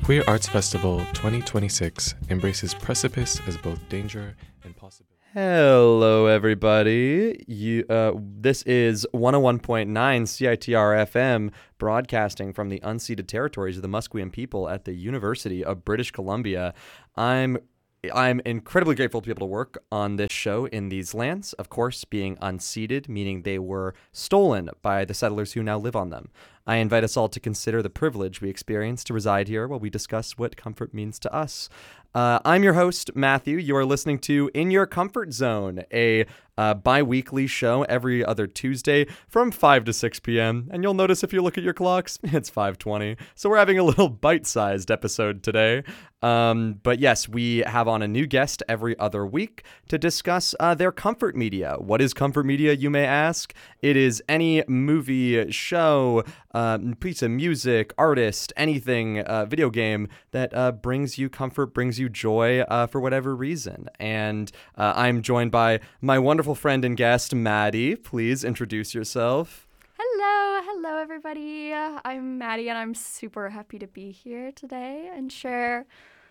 Queer Arts Festival 2026 embraces precipice as both danger and possibility. Hello, everybody. This is 101.9 CITR FM, broadcasting from the unceded territories of the Musqueam people at the University of British Columbia. I'm incredibly grateful to be able to work on this show in these lands, of course, being unceded, meaning they were stolen by the settlers who now live on them. I invite us all to consider the privilege we experience to reside here while we discuss what comfort means to us. I'm your host, Matthew. You are listening to In Your Comfort Zone, a bi-weekly show every other Tuesday from 5 to 6 p.m. And you'll notice if you look at your clocks, it's 5:20. So we're having a little bite-sized episode today. But yes, we have on a new guest every other week to discuss their comfort media. What is comfort media, you may ask? It is any movie, show, piece of music, artist, anything, video game that brings you comfort, brings you joy for whatever reason. And I'm joined by my wonderful friend and guest, Maddie. Please introduce yourself. Hello everybody. I'm Maddie and I'm super happy to be here today and share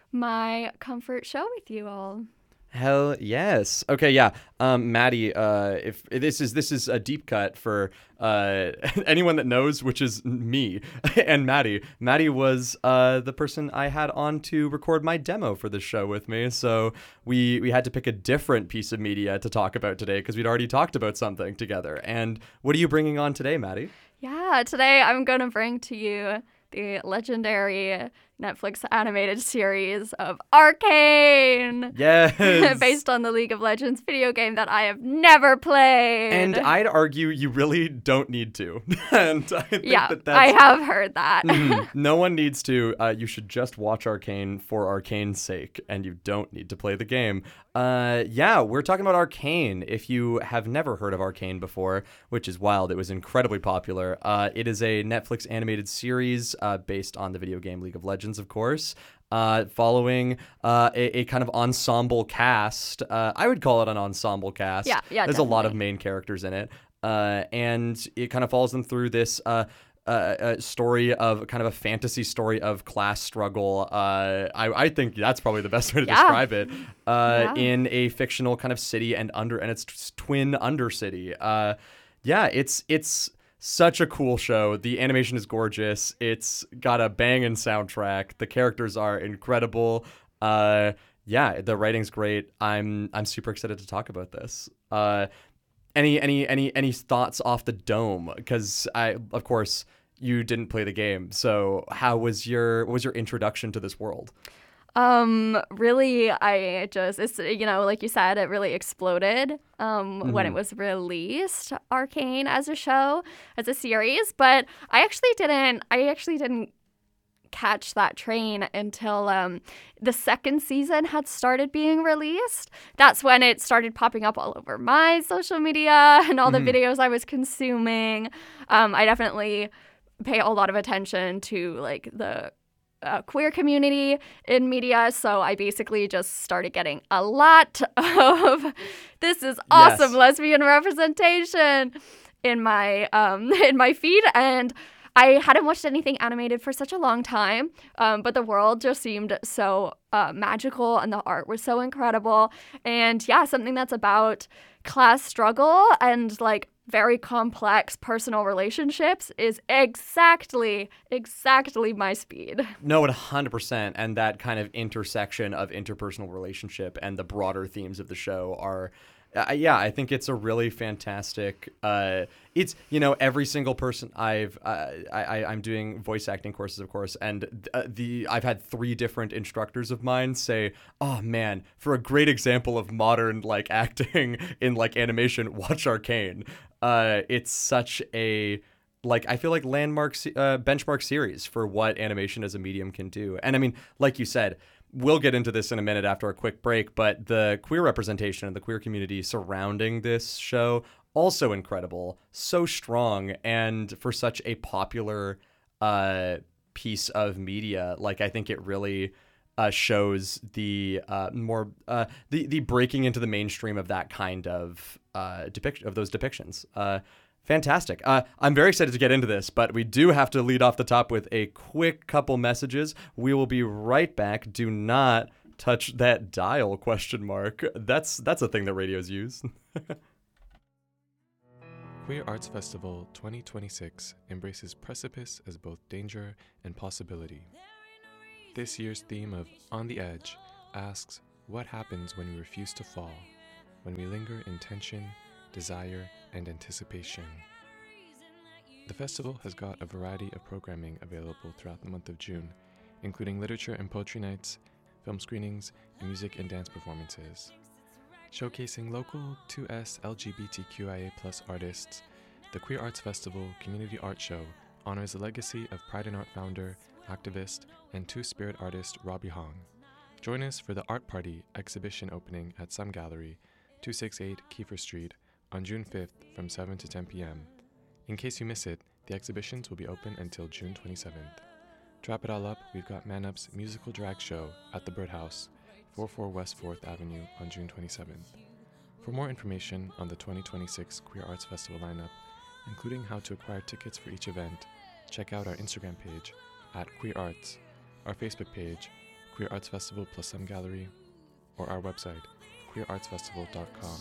my comfort show with you all. Hell yes. Okay, yeah. Maddie, if this is a deep cut for anyone that knows, which is me and Maddie. Maddie was the person I had on to record my demo for the show with me. So we had to pick a different piece of media to talk about today because we'd already talked about something together. And what are you bringing on today, Maddie? Yeah, today I'm going to bring to you the legendary Netflix animated series of Arcane. Yes. Based on the League of Legends video game that I have never played. And I'd argue you really don't need to. And I think that's... I have heard that. No one needs to. You should just watch Arcane for Arcane's sake, and you don't need to play the game. Yeah, we're talking about Arcane. If you have never heard of Arcane before, which is wild, it was incredibly popular. It is a Netflix animated series based on the video game League of Legends, of course, following a kind of ensemble cast. I would call it an ensemble cast. Yeah, There's definitely. a lot of main characters in it. And it kind of follows them through this story of kind of a fantasy story of class struggle. I think that's probably the best way to describe it. In a fictional kind of city and its twin undercity. It's such a cool show. The animation is gorgeous. It's got a banging soundtrack. The characters are incredible. The writing's great. I'm super excited to talk about this. Any thoughts off the dome? Because of course you didn't play the game. So what was your introduction to this world? Really, it's, like you said, it really exploded when it was released, Arcane as a show, as a series. But I actually didn't catch that train until the second season had started being released. That's when it started popping up all over my social media and all the videos I was consuming. I definitely pay a lot of attention to like the queer community in media, so I basically just started getting a lot of this is awesome lesbian representation in my feed, and I hadn't watched anything animated for such a long time, but the world just seemed so magical and the art was so incredible, and something that's about class struggle and like very complex personal relationships is exactly my speed. No, 100%. And that kind of intersection of interpersonal relationship and the broader themes of the show are, I think it's a really fantastic. It's every single person I'm doing voice acting courses, of course, and I've had 3 different instructors of mine say, "Oh man, for a great example of modern like acting in like animation, watch Arcane." It's such a I feel like landmark benchmark series for what animation as a medium can do. And I mean, like you said, we'll get into this in a minute after a quick break, but the queer representation and the queer community surrounding this show, also incredible, so strong, and for such a popular piece of media, I think it really shows the the breaking into the mainstream of that kind of depiction of those depictions. Fantastic. I'm very excited to get into this, but we do have to lead off the top with a quick couple messages. We will be right back. Do not touch that dial ? That's a thing that radios use. Queer Arts Festival 2026 embraces precipice as both danger and possibility. This year's theme of On the Edge asks, what happens when we refuse to fall, when we linger in tension, desire, and anticipation? The festival has got a variety of programming available throughout the month of June, including literature and poetry nights, film screenings, and music and dance performances. Showcasing local 2S LGBTQIA+ artists, the Queer Arts Festival Community Art Show honors the legacy of Pride and Art founder, activist, and two-spirit artist Robbie Hong. Join us for the Art Party exhibition opening at Some Gallery, 268 Kiefer Street, on June 5th from 7 to 10 p.m. In case you miss it, the exhibitions will be open until June 27th. To wrap it all up, we've got Man Up's musical drag show at the Birdhouse, 44 West 4th Avenue on June 27th. For more information on the 2026 Queer Arts Festival lineup, including how to acquire tickets for each event, check out our Instagram page at Queer Arts, our Facebook page, Queer Arts Festival plus Some Gallery, or our website, queerartsfestival.com.